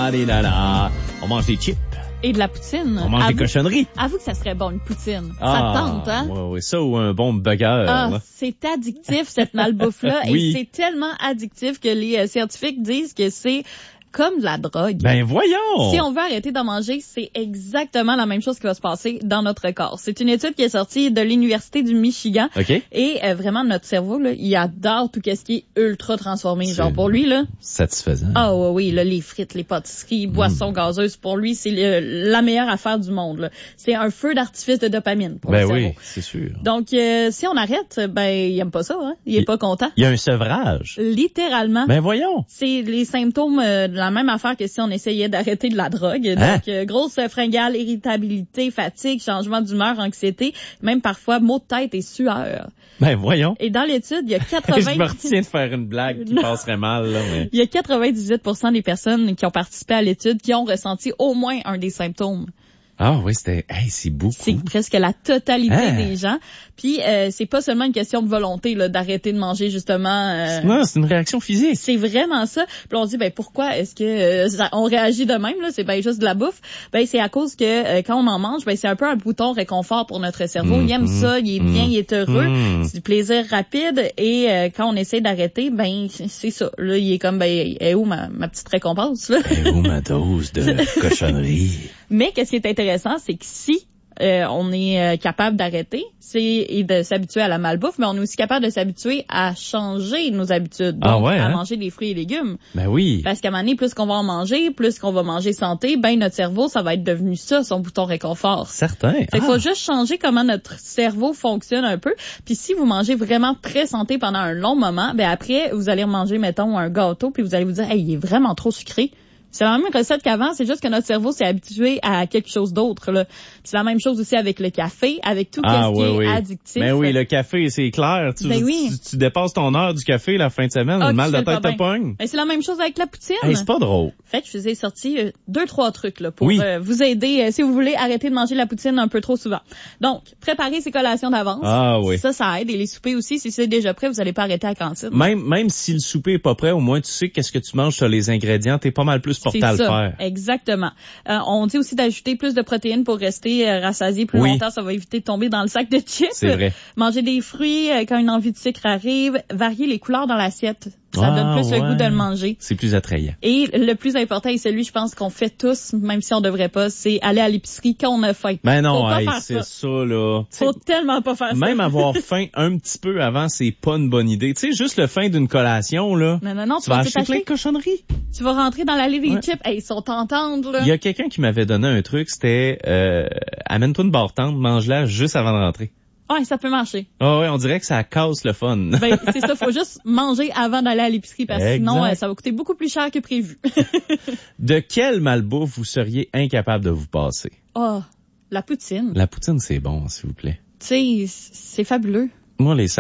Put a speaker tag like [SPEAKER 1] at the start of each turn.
[SPEAKER 1] les nanas. On mange des chips.
[SPEAKER 2] Et de la poutine.
[SPEAKER 1] On mange des cochonneries.
[SPEAKER 2] Avoue que ça serait bon, une poutine. Ça tente, hein?
[SPEAKER 1] Oui, ça ou un bon burger.
[SPEAKER 2] C'est addictif, cette malbouffe-là.
[SPEAKER 1] Oui.
[SPEAKER 2] Et c'est tellement addictif que les scientifiques disent que c'est comme de la drogue.
[SPEAKER 1] Ben voyons!
[SPEAKER 2] Si on veut arrêter d'en manger, c'est exactement la même chose qui va se passer dans notre corps. C'est une étude qui est sortie de l'Université du Michigan.
[SPEAKER 1] OK.
[SPEAKER 2] Et vraiment, notre cerveau, là, il adore tout ce qui est ultra transformé. Genre, pour lui, là...
[SPEAKER 1] Satisfaisant.
[SPEAKER 2] Ah oui, là, les frites, les pâtisseries, boissons gazeuses, pour lui, c'est la meilleure affaire du monde. Là. C'est un feu d'artifice de dopamine pour le cerveau.
[SPEAKER 1] Oui, c'est sûr.
[SPEAKER 2] Donc, si on arrête, il aime pas ça. Hein? Il est pas content.
[SPEAKER 1] Il y a un sevrage.
[SPEAKER 2] Littéralement.
[SPEAKER 1] Ben voyons.
[SPEAKER 2] C'est les symptômes la même affaire que si on essayait d'arrêter de la drogue. Donc, grosse fringale, irritabilité, fatigue, changement d'humeur, anxiété, même parfois maux de tête et sueur.
[SPEAKER 1] Ben voyons.
[SPEAKER 2] Et dans l'étude, il y a 80...
[SPEAKER 1] Je me retiens de faire une blague qui passerait mal. Là, mais...
[SPEAKER 2] Il y a 98% des personnes qui ont participé à l'étude qui ont ressenti au moins un des symptômes.
[SPEAKER 1] Ah oui, c'est beaucoup.
[SPEAKER 2] C'est presque la totalité des gens. Puis c'est pas seulement une question de volonté là d'arrêter de manger justement.
[SPEAKER 1] Non, c'est une réaction physique.
[SPEAKER 2] C'est vraiment ça. Puis on se dit pourquoi est-ce que on réagit de même là, c'est juste de la bouffe. C'est à cause que quand on en mange, c'est un peu un bouton réconfort pour notre cerveau. Il aime ça, il est bien, il est heureux. C'est du plaisir rapide et quand on essaie d'arrêter, c'est ça. Là, il est comme est où ma petite récompense là?
[SPEAKER 1] Est où ma dose de cochonnerie?
[SPEAKER 2] Mais qu'est-ce qui est intéressant, c'est que si on est capable d'arrêter, et de s'habituer à la malbouffe, mais on est aussi capable de s'habituer à changer nos habitudes, donc à manger des fruits et légumes.
[SPEAKER 1] Ben oui.
[SPEAKER 2] Parce qu'à un moment donné, plus qu'on va en manger, plus qu'on va manger santé, notre cerveau, ça va être devenu ça, son bouton réconfort.
[SPEAKER 1] Certain.
[SPEAKER 2] Il faut juste changer comment notre cerveau fonctionne un peu. Puis si vous mangez vraiment très santé pendant un long moment, après, vous allez manger, mettons, un gâteau, puis vous allez vous dire, il est vraiment trop sucré. C'est la même recette qu'avant, c'est juste que notre cerveau s'est habitué à quelque chose d'autre. Là. C'est la même chose aussi avec le café, avec tout ce qui est addictif.
[SPEAKER 1] Mais oui, le café, c'est clair. Tu dépasses ton heure du café la fin de semaine, le mal de tête te pogne.
[SPEAKER 2] Mais c'est la même chose avec la poutine.
[SPEAKER 1] C'est pas drôle.
[SPEAKER 2] Fait que je vous ai sorti 2-3 trucs là, pour vous aider si vous voulez arrêter de manger la poutine un peu trop souvent. Donc, préparez ces collations d'avance. Ça aide. Et les soupers aussi, si c'est déjà prêt, vous n'allez pas arrêter à la cantine.
[SPEAKER 1] Même si le souper est pas prêt, au moins tu sais qu'est-ce que tu manges sur les ingrédients, t'es pas mal plus porté à le faire.
[SPEAKER 2] Exactement. On dit aussi d'ajouter plus de protéines pour rester rassasié plus longtemps. Ça va éviter de tomber dans le sac de chips.
[SPEAKER 1] C'est vrai.
[SPEAKER 2] Manger des fruits quand une envie de sucre arrive. Varier les couleurs dans l'assiette. Ça donne plus le goût de le manger.
[SPEAKER 1] C'est plus attrayant.
[SPEAKER 2] Et le plus important, et celui, je pense, qu'on fait tous, même si on devrait pas, c'est aller à l'épicerie quand on a faim.
[SPEAKER 1] Ben non, c'est ça, là.
[SPEAKER 2] Faut tellement pas faire ça.
[SPEAKER 1] Même avoir faim un petit peu avant, c'est pas une bonne idée. Tu sais, juste le faim d'une collation, là.
[SPEAKER 2] Non,
[SPEAKER 1] tu vas acheter plein de cochonneries.
[SPEAKER 2] Tu vas rentrer dans l'allée des chips. Ils sont tentantes, là.
[SPEAKER 1] Il y a quelqu'un qui m'avait donné un truc, c'était, amène-toi une barre tente, mange-la juste avant de rentrer.
[SPEAKER 2] Ouais, ça peut marcher.
[SPEAKER 1] On dirait que ça casse le fun.
[SPEAKER 2] C'est ça, faut juste manger avant d'aller à l'épicerie parce que sinon, ça va coûter beaucoup plus cher que prévu.
[SPEAKER 1] De quelle malbouffe vous seriez incapable de vous passer?
[SPEAKER 2] La poutine.
[SPEAKER 1] La poutine, c'est bon, s'il vous plaît.
[SPEAKER 2] Tu sais, c'est fabuleux.
[SPEAKER 1] Moi, les